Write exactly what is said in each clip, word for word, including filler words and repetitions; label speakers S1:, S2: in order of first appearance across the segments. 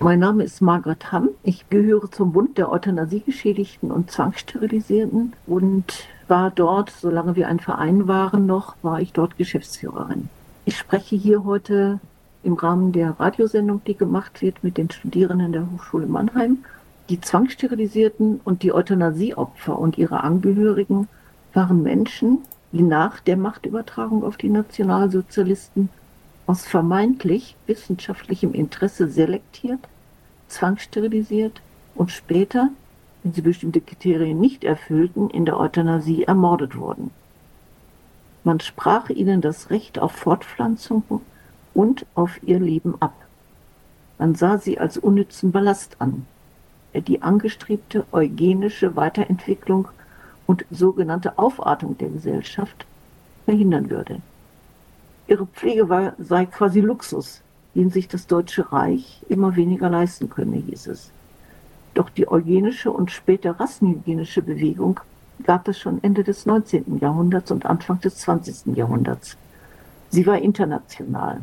S1: Mein Name ist Margret Hamm. Ich gehöre zum Bund der Euthanasiegeschädigten und Zwangssterilisierten und war dort, solange wir ein Verein waren noch, war ich dort Geschäftsführerin. Ich spreche hier heute im Rahmen der Radiosendung, die gemacht wird mit den Studierenden der Hochschule Mannheim. Die Zwangssterilisierten und die Euthanasieopfer und ihre Angehörigen waren Menschen, die nach der Machtübertragung auf die Nationalsozialisten aus vermeintlich wissenschaftlichem Interesse selektiert, zwangssterilisiert und später, wenn sie bestimmte Kriterien nicht erfüllten, in der Euthanasie ermordet wurden. Man sprach ihnen das Recht auf Fortpflanzung und auf ihr Leben ab. Man sah sie als unnützen Ballast an, der die angestrebte eugenische Weiterentwicklung und sogenannte Aufartung der Gesellschaft verhindern würde. Ihre Pflege war, sei quasi Luxus, den sich das Deutsche Reich immer weniger leisten könne, hieß es. Doch die eugenische und später rassenhygienische Bewegung gab es schon Ende des neunzehnten Jahrhunderts und Anfang des zwanzigsten Jahrhunderts. Sie war international.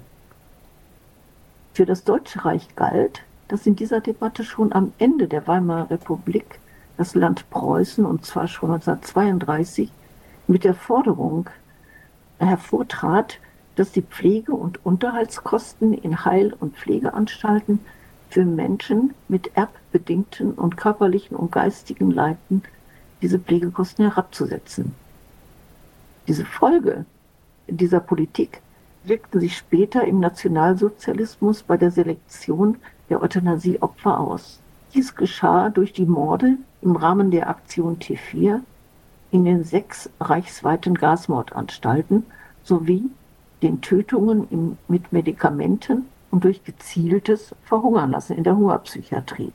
S1: Für das Deutsche Reich galt, dass in dieser Debatte schon am Ende der Weimarer Republik das Land Preußen, und zwar schon neunzehnhundertzweiunddreißig, mit der Forderung hervortrat, dass die Pflege- und Unterhaltskosten in Heil- und Pflegeanstalten für Menschen mit erbbedingten und körperlichen und geistigen Leiden diese Pflegekosten herabzusetzen. Diese Folge dieser Politik wirkten sich später im Nationalsozialismus bei der Selektion der Euthanasieopfer aus. Dies geschah durch die Morde im Rahmen der Aktion T vier in den sechs reichsweiten Gasmordanstalten sowie den Tötungen im, mit Medikamenten und durch gezieltes Verhungernlassen in der Hungerpsychiatrie.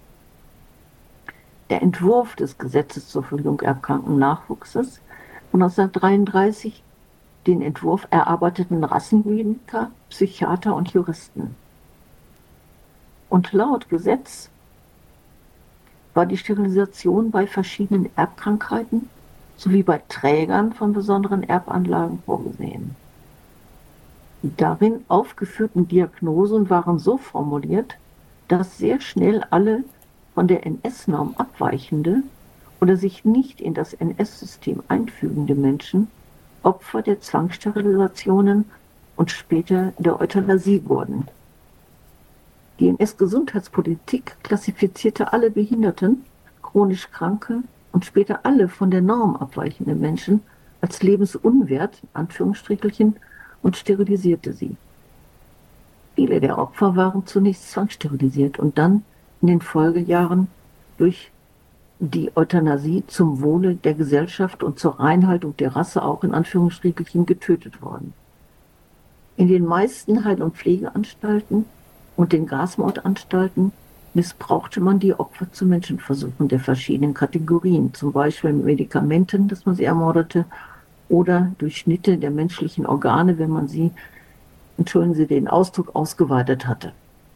S1: Der Entwurf des Gesetzes zur Verhütung erbkranken Nachwuchses von neunzehnhundertdreiunddreißig, den Entwurf erarbeiteten Rassenhygieniker, Psychiater und Juristen. Und laut Gesetz war die Sterilisation bei verschiedenen Erbkrankheiten sowie bei Trägern von besonderen Erbanlagen vorgesehen. Die darin aufgeführten Diagnosen waren so formuliert, dass sehr schnell alle von der N S-Norm abweichende oder sich nicht in das N S-System einfügende Menschen Opfer der Zwangssterilisationen und später der Euthanasie wurden. Die N S-Gesundheitspolitik klassifizierte alle Behinderten, chronisch Kranke und später alle von der Norm abweichenden Menschen als lebensunwert, in Anführungsstrichelchen, und sterilisierte sie. Viele der Opfer waren zunächst zwangssterilisiert und dann in den Folgejahren durch die Euthanasie zum Wohle der Gesellschaft und zur Reinhaltung der Rasse auch in Anführungsstrichen getötet worden. In den meisten Heil- und Pflegeanstalten und den Gasmordanstalten missbrauchte man die Opfer zu Menschenversuchen der verschiedenen Kategorien, zum Beispiel mit Medikamenten, dass man sie ermordete, oder durch Schnitte der menschlichen Organe, wenn man sie, entschuldigen Sie den Ausdruck, ausgeweitet hatte.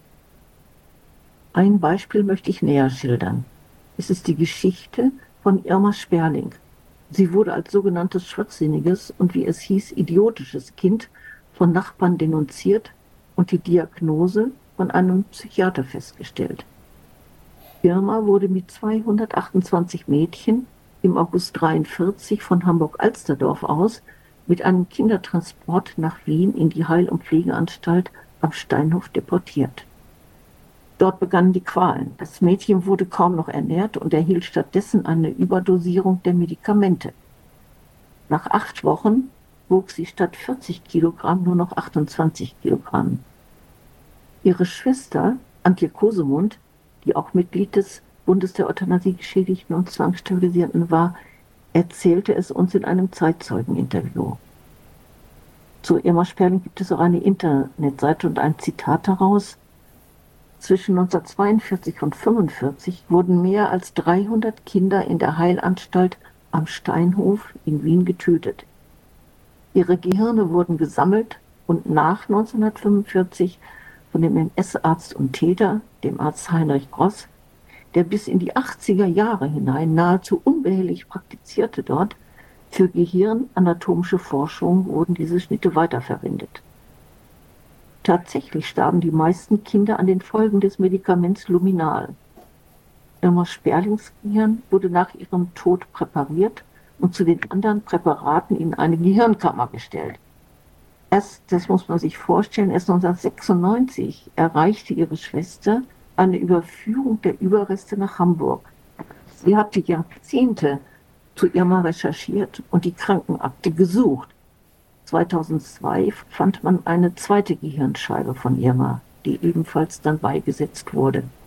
S1: Ein Beispiel möchte ich näher schildern. Es ist die Geschichte von Irma Sperling. Sie wurde als sogenanntes schwachsinniges und, wie es hieß, idiotisches Kind von Nachbarn denunziert und die Diagnose von einem Psychiater festgestellt. Irma wurde mit zweihundertachtundzwanzig Mädchen im August neunzehnhundertdreiundvierzig von Hamburg-Alsterdorf aus mit einem Kindertransport nach Wien in die Heil- und Pflegeanstalt am Steinhof deportiert. Dort begannen die Qualen. Das Mädchen wurde kaum noch ernährt und erhielt stattdessen eine Überdosierung der Medikamente. Nach acht Wochen wog sie statt vierzig Kilogramm nur noch achtundzwanzig Kilogramm. Ihre Schwester Antje Kosemund, die auch Mitglied des Bundes der Euthanasiegeschädigten und Zwangssterilisierten war, erzählte es uns in einem Zeitzeugeninterview. Zu Irma Sperling gibt es auch eine Internetseite und ein Zitat daraus. Zwischen neunzehnhundertzweiundvierzig und neunzehnhundertfünfundvierzig wurden mehr als dreihundert Kinder in der Heilanstalt am Steinhof in Wien getötet. Ihre Gehirne wurden gesammelt und nach neunzehnhundertfünfundvierzig von dem N S-Arzt und Täter, dem Arzt Heinrich Gross, der bis in die achtziger Jahre hinein nahezu unbehelligt praktizierte dort, für gehirnanatomische Forschung wurden diese Schnitte weiterverwendet. Tatsächlich starben die meisten Kinder an den Folgen des Medikaments Luminal. Irma Sperlings Gehirn wurde nach ihrem Tod präpariert und zu den anderen Präparaten in eine Gehirnkammer gestellt. Erst, das muss man sich vorstellen, erst neunzehnhundertsechsundneunzig erreichte ihre Schwester eine Überführung der Überreste nach Hamburg. Sie hatte Jahrzehnte zu Irma recherchiert und die Krankenakte gesucht. zweitausendzwei fand man eine zweite Gehirnscheibe von Irma, die ebenfalls dann beigesetzt wurde.